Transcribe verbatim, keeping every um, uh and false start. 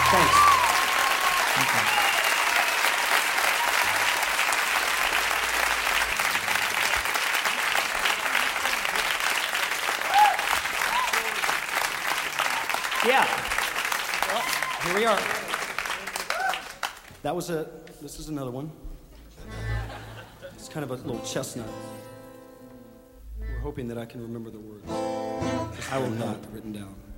Thanks. Yeah. Well, here we are. That was a, this is another one. It's kind of a little chestnut. We're hoping that I can remember the words. I will not written down.